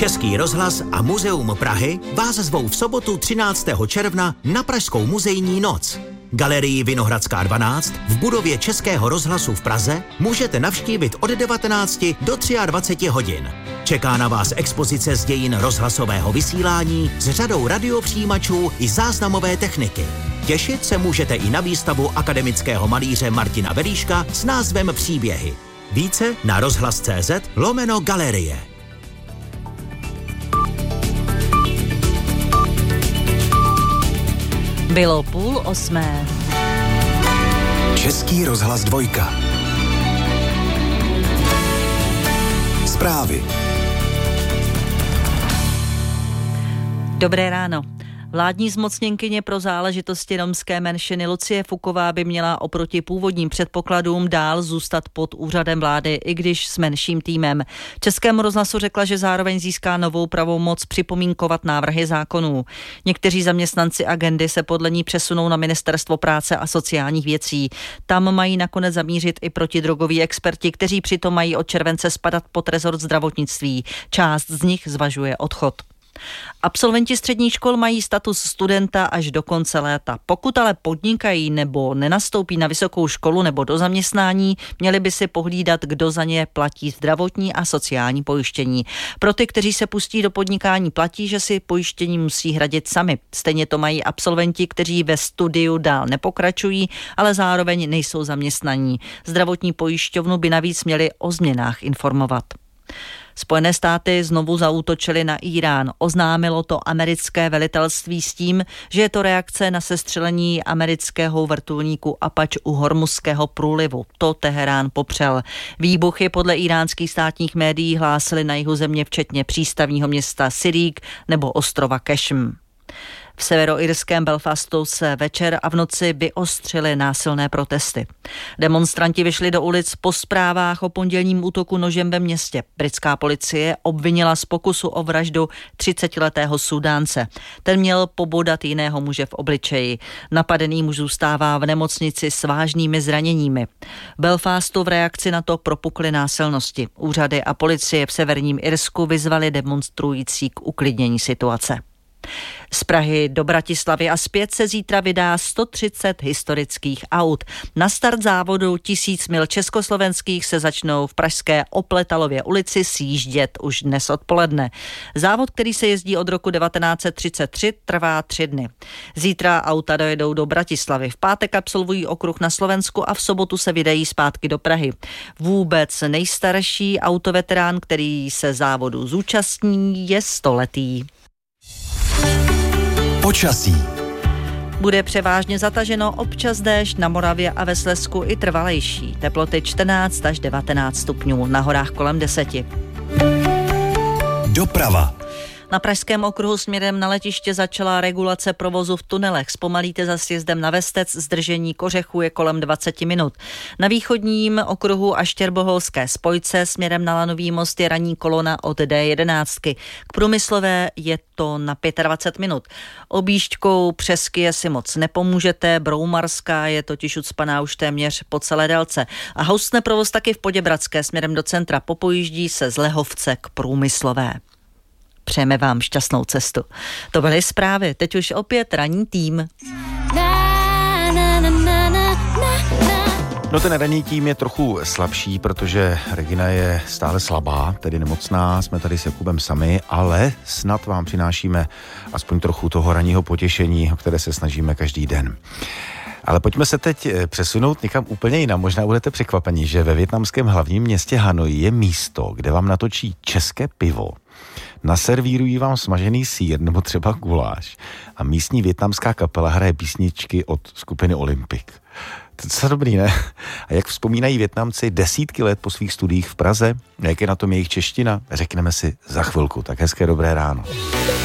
Český rozhlas a Muzeum Prahy vás zvou v sobotu 13. června na Pražskou muzejní noc. Galerii Vinohradská 12 v budově Českého rozhlasu v Praze můžete navštívit od 19 do 23 hodin. Čeká na vás expozice z dějin rozhlasového vysílání s řadou radiopřijímačů i záznamové techniky. Těšit se můžete i na výstavu akademického malíře Martina Velíška s názvem Příběhy. Více na rozhlas.cz/galerie. Bylo 7:30. Český rozhlas 2. Zprávy. Dobré ráno. Vládní zmocněnkyně pro záležitosti romské menšiny Lucie Fuková by měla oproti původním předpokladům dál zůstat pod úřadem vlády, i když s menším týmem. Českému rozhlasu řekla, že zároveň získá novou pravomoc připomínkovat návrhy zákonů. Někteří zaměstnanci agendy se podle ní přesunou na Ministerstvo práce a sociálních věcí. Tam mají nakonec zamířit i protidrogoví experti, kteří přitom mají od července spadat pod rezort zdravotnictví. Část z nich zvažuje odchod. Absolventi středních škol mají status studenta až do konce léta. Pokud ale podnikají nebo nenastoupí na vysokou školu nebo do zaměstnání, měli by si pohlídat, kdo za ně platí zdravotní a sociální pojištění. Pro ty, kteří se pustí do podnikání, platí, že si pojištění musí hradit sami. Stejně to mají absolventi, kteří ve studiu dál nepokračují, ale zároveň nejsou zaměstnaní. Zdravotní pojišťovnu by navíc měli o změnách informovat. Spojené státy znovu zaútočily na Írán. Oznámilo to americké velitelství s tím, že je to reakce na sestřelení amerického vrtulníku Apache u Hormuzského průlivu. To Teherán popřel. Výbuchy podle íránských státních médií hlásily na jihu země včetně přístavního města Sirík nebo ostrova Kešm. V severoirském Belfastu se večer a v noci vyostřily násilné protesty. Demonstranti vyšli do ulic po zprávách o pondělním útoku nožem ve městě. Britská policie obvinila z pokusu o vraždu 30letého Súdánce. Ten měl pobodat jiného muže v obličeji. Napadený muž zůstává v nemocnici s vážnými zraněními. V Belfastu v reakci na to propukly násilnosti. Úřady a policie v severním Irsku vyzvali demonstrující k uklidnění situace. Z Prahy do Bratislavy a zpět se zítra vydá 130 historických aut. Na start závodu 1000 mil československých se začnou v pražské Opletalově ulici sjíždět už dnes odpoledne. Závod, který se jezdí od roku 1933, trvá 3 dny. Zítra auta dojedou do Bratislavy, v pátek absolvují okruh na Slovensku a v sobotu se vydají zpátky do Prahy. Vůbec nejstarší autoveterán, který se závodu zúčastní, je 100letý. Počasí. Bude převážně zataženo, občas déšť, na Moravě a ve Slezsku i trvalejší. Teploty 14 až 19 stupňů, na horách kolem 10. Doprava. Na pražském okruhu směrem na letiště začala regulace provozu v tunelech. Zpomalíte za sjezdem na Vestec, zdržení Kořechu je kolem 20 minut. Na východním okruhu a Štěrboholské spojce směrem na Lanový most je ranní kolona od D11. K Průmyslové je to na 25 minut. Objížďkou přes Kyje si moc nepomůžete, Broumarská je totiž ucpaná už téměř po celé délce. A houstne provoz taky v Poděbradské směrem do centra, popojíždí se z Lehovce k Průmyslové. Přejeme vám šťastnou cestu. To byly zprávy, teď už opět ranní tým. No ten ranní tým je trochu slabší, protože Regina je stále slabá, tedy nemocná, jsme tady s Jakubem sami, ale snad vám přinášíme aspoň trochu toho ranního potěšení, o které se snažíme každý den. Ale pojďme se teď přesunout někam úplně jinam. Možná budete překvapeni, že ve vietnamském hlavním městě Hanoj je místo, kde vám natočí české pivo. Naservírují vám smažený sýr nebo třeba guláš a místní vietnamská kapela hraje písničky od skupiny Olympic. To je docela dobrý, ne? A jak vzpomínají Vietnamci desítky let po svých studiích v Praze, jak je na tom jejich čeština, řekneme si za chvilku. Tak hezké dobré ráno.